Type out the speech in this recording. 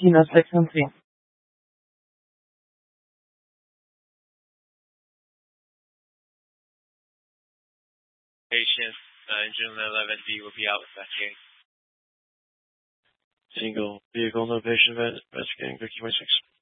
Tina section 3. Patient engine 11D will be out investigating. Single vehicle, no patient investigating. Victor 26.